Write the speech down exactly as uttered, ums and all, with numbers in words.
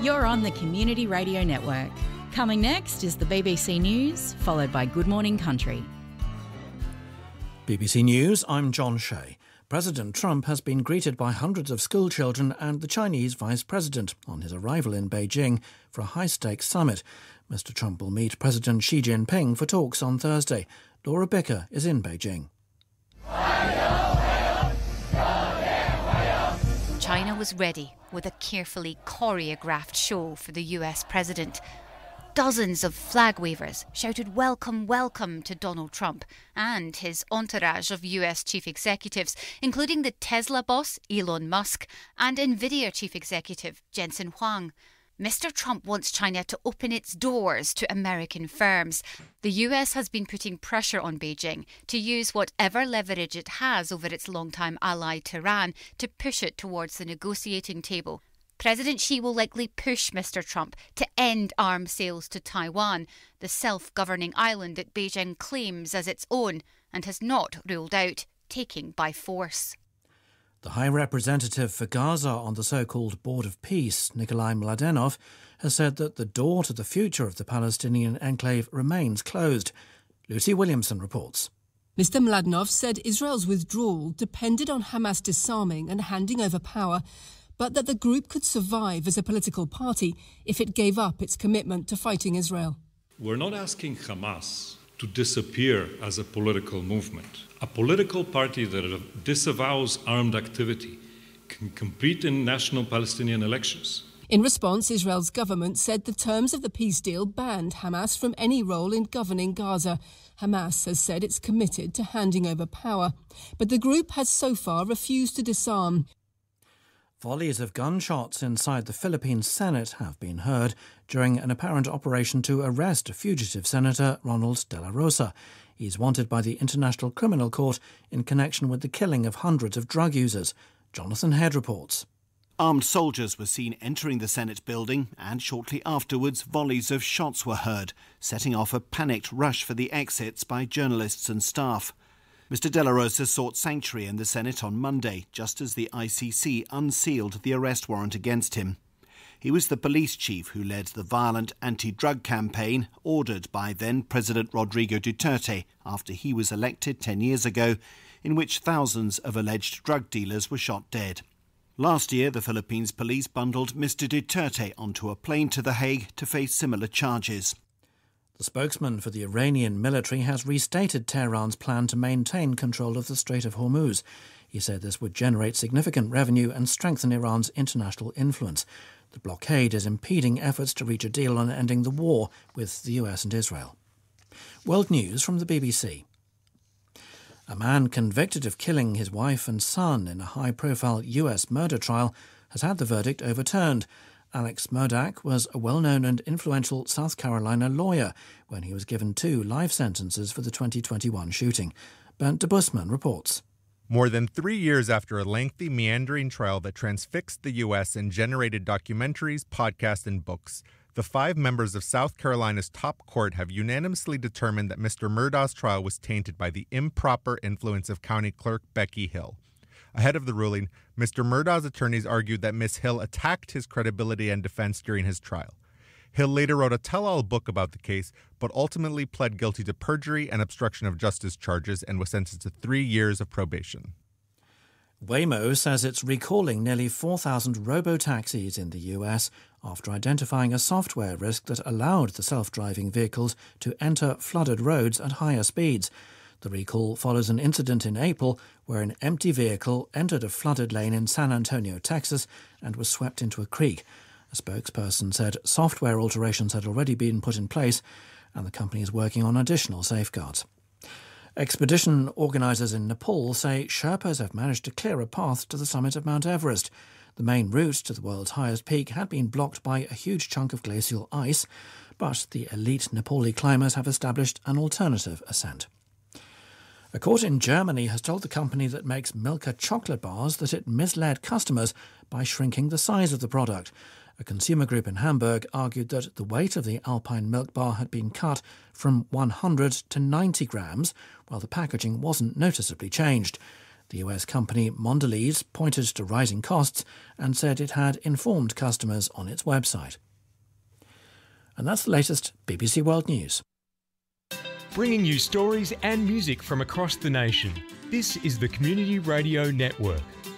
You're on the Community Radio Network. Coming next is the B B C News, followed by Good Morning Country. B B C News, I'm John Shea. President Trump has been greeted by hundreds of school children and the Chinese Vice President on his arrival in Beijing for a high-stakes summit. Mister Trump will meet President Xi Jinping for talks on Thursday. Laura Bicker is in Beijing. China was ready with a carefully choreographed show for the U S president. Dozens of flag wavers shouted welcome, welcome to Donald Trump and his entourage of U S chief executives, including the Tesla boss Elon Musk and Nvidia chief executive Jensen Huang. Mister Trump wants China to open its doors to American firms. The U S has been putting pressure on Beijing to use whatever leverage it has over its longtime ally Tehran to push it towards the negotiating table. President Xi will likely push Mister Trump to end arms sales to Taiwan, the self-governing island that Beijing claims as its own and has not ruled out taking by force. The High Representative for Gaza on the so-called Board of Peace, Nikolai Mladenov, has said that the door to the future of the Palestinian enclave remains closed. Lucy Williamson reports. Mister Mladenov said Israel's withdrawal depended on Hamas disarming and handing over power, but that the group could survive as a political party if it gave up its commitment to fighting Israel. We're not asking Hamas to disappear as a political movement. A political party that disavows armed activity can compete in national Palestinian elections. In response, Israel's government said the terms of the peace deal banned Hamas from any role in governing Gaza. Hamas has said it's committed to handing over power, but the group has so far refused to disarm. Volleys of gunshots inside the Philippine Senate have been heard during an apparent operation to arrest a fugitive Senator Ronald De La Rosa. He's wanted by the International Criminal Court in connection with the killing of hundreds of drug users. Jonathan Head reports. Armed soldiers were seen entering the Senate building and shortly afterwards volleys of shots were heard, setting off a panicked rush for the exits by journalists and staff. Mister De La Rosa sought sanctuary in the Senate on Monday, just as the I C C unsealed the arrest warrant against him. He was the police chief who led the violent anti-drug campaign ordered by then-President Rodrigo Duterte after he was elected ten years ago, in which thousands of alleged drug dealers were shot dead. Last year, the Philippines police bundled Mister Duterte onto a plane to The Hague to face similar charges. The spokesman for the Iranian military has restated Tehran's plan to maintain control of the Strait of Hormuz. He said this would generate significant revenue and strengthen Iran's international influence. The blockade is impeding efforts to reach a deal on ending the war with the U S and Israel. World News from the B B C. A man convicted of killing his wife and son in a high-profile U S murder trial has had the verdict overturned. Alex Murdaugh was a well-known and influential South Carolina lawyer when he was given two life sentences for the twenty twenty-one shooting. Bernd de Busman reports. More than three years after a lengthy, meandering trial that transfixed the U S and generated documentaries, podcasts, and books, the five members of South Carolina's top court have unanimously determined that Mister Murdaugh's trial was tainted by the improper influence of County Clerk Becky Hill. Ahead of the ruling, Mister Murdaugh's attorneys argued that Miz Hill attacked his credibility and defense during his trial. Hill later wrote a tell-all book about the case, but ultimately pled guilty to perjury and obstruction of justice charges and was sentenced to three years of probation. Waymo says it's recalling nearly four thousand robo-taxis in the U S after identifying a software risk that allowed the self-driving vehicles to enter flooded roads at higher speeds. The recall follows an incident in April where an empty vehicle entered a flooded lane in San Antonio, Texas, and was swept into a creek. A spokesperson said software alterations had already been put in place and the company is working on additional safeguards. Expedition organisers in Nepal say Sherpas have managed to clear a path to the summit of Mount Everest. The main route to the world's highest peak had been blocked by a huge chunk of glacial ice, but the elite Nepali climbers have established an alternative ascent. A court in Germany has told the company that makes Milka chocolate bars that it misled customers by shrinking the size of the product. A consumer group in Hamburg argued that the weight of the Alpine milk bar had been cut from one hundred to ninety grams, while the packaging wasn't noticeably changed. The U S company Mondelez pointed to rising costs and said it had informed customers on its website. And that's the latest B B C World News. Bringing you stories and music from across the nation. This is the Community Radio Network.